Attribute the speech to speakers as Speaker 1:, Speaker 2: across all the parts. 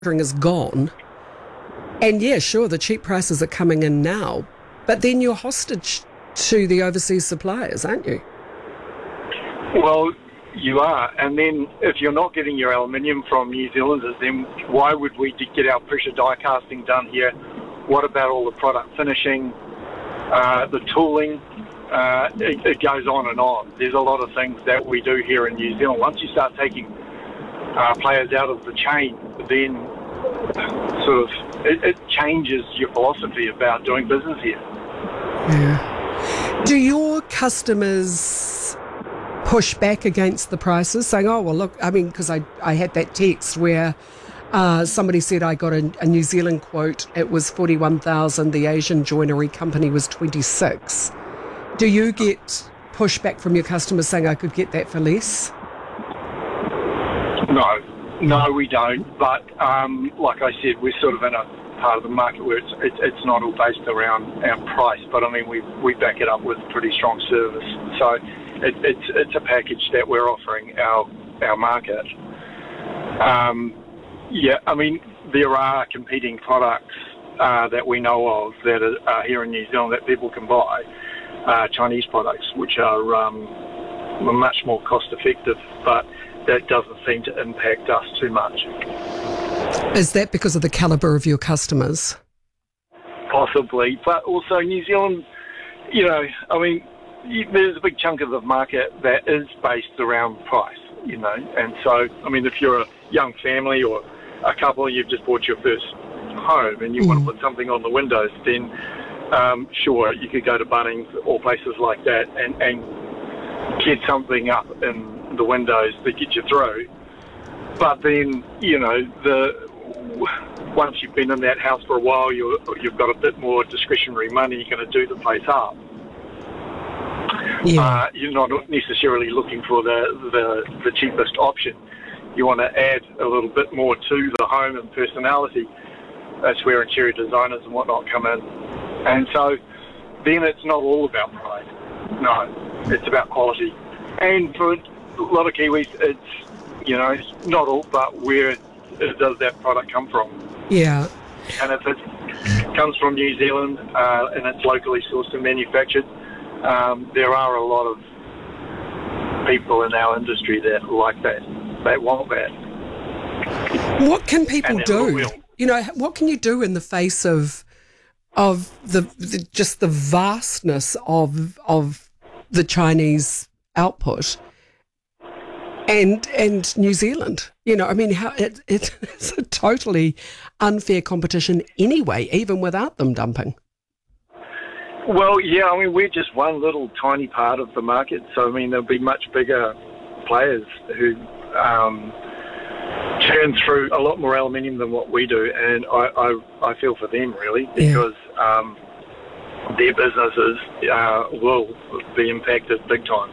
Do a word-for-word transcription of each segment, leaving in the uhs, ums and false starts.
Speaker 1: is gone. And yeah, sure, the cheap prices are coming in now, but then you're hostage to the overseas suppliers, aren't you?
Speaker 2: Well, you are. And then if you're not getting your aluminium from New Zealanders, then why would we get our pressure die casting done here? What about all the product finishing, uh, the tooling? Uh, it, it goes on and on. There's a lot of things that we do here in New Zealand. Once you start taking uh, players out of the chain, then sort of it, it changes your philosophy about doing business here.
Speaker 1: Yeah. Do your customers push back against the prices, saying, oh, well, look, I mean, because I, I had that text where uh, somebody said I got a, a New Zealand quote, it was forty-one thousand, the Asian joinery company was twenty-six. Do you get pushback from your customers saying I could get that for less?
Speaker 2: No, no, we don't. But um, like I said, we're sort of in a part of the market where it's it, it's not all based around our price. But I mean, we we back it up with pretty strong service. So it, it's it's a package that we're offering our our market. Um, yeah, I mean, there are competing products uh, that we know of that are, are here in New Zealand that people can buy. Uh, Chinese products, which are um, much more cost effective, but that doesn't seem to impact us too much.
Speaker 1: Is that because of the calibre of your customers?
Speaker 2: Possibly, but also New Zealand, you know, I mean, there's a big chunk of the market that is based around price, you know, and so, I mean, if you're a young family or a couple, you've just bought your first home and you mm. want to put something on the windows, then Um, sure, you could go to Bunnings or places like that and, and get something up in the windows that get you through. But then, you know, the once you've been in that house for a while, you're, you've got a bit more discretionary money, you're going to do the place up. Yeah. Uh, you're not necessarily looking for the, the, the cheapest option. You want to add a little bit more to the home and personality. That's where interior designers and whatnot come in. And so then it's not all about price. No, it's about quality. And for a lot of Kiwis, it's, you know, it's not all, but where does that product come from?
Speaker 1: Yeah.
Speaker 2: And if it comes from New Zealand uh, and it's locally sourced and manufactured, um, there are a lot of people in our industry that like that. They want that.
Speaker 1: What can people do? You know, what can you do in the face of of the, the just the vastness of of the Chinese output and and New Zealand? You know, I mean, how it, it, it's a totally unfair competition anyway, even without them dumping.
Speaker 2: Well, yeah, I mean, we're just one little tiny part of the market. So, I mean, there'll be much bigger players who um, churn through a lot more aluminium than what we do, and I, I, I feel for them, really, because yeah. um, their businesses uh, will be impacted big time.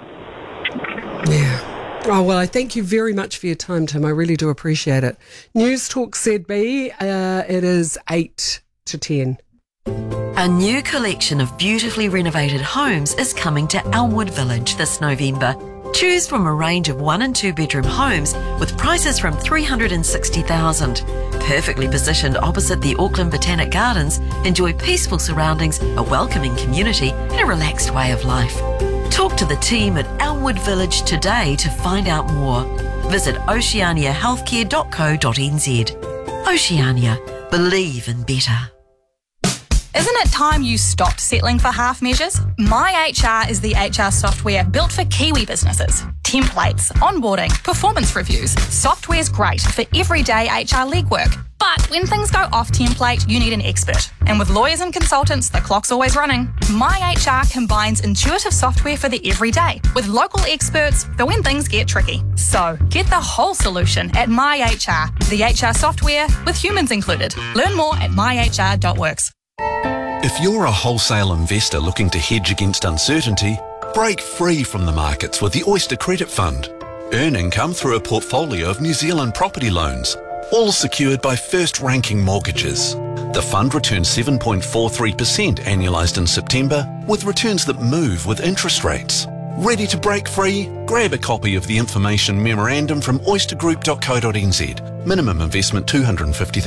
Speaker 1: Yeah. Oh, well, I thank you very much for your time, Tim. I really do appreciate it. News Talk Z B, uh, it is eight to ten.
Speaker 3: A new collection of beautifully renovated homes is coming to Elmwood Village this November. Choose from a range of one and two bedroom homes with prices from three hundred sixty thousand dollars. Perfectly positioned opposite the Auckland Botanic Gardens, enjoy peaceful surroundings, a welcoming community and a relaxed way of life. Talk to the team at Elmwood Village today to find out more. Visit oceania healthcare dot co dot n z. Oceania, believe in better.
Speaker 4: Isn't it time you stopped settling for half measures? My H R is the H R software built for Kiwi businesses. Templates, onboarding, performance reviews. Software's great for everyday H R legwork. But when things go off template, you need an expert. And with lawyers and consultants, the clock's always running. My H R combines intuitive software for the everyday with local experts for when things get tricky. So get the whole solution at My H R, the H R software with humans included. Learn more at my h r dot works.
Speaker 5: If you're a wholesale investor looking to hedge against uncertainty, break free from the markets with the Oyster Credit Fund. Earn income through a portfolio of New Zealand property loans, all secured by first-ranking mortgages. The fund returns seven point four three percent annualised in September, with returns that move with interest rates. Ready to break free? Grab a copy of the information memorandum from oyster group dot co dot n z. Minimum investment two hundred fifty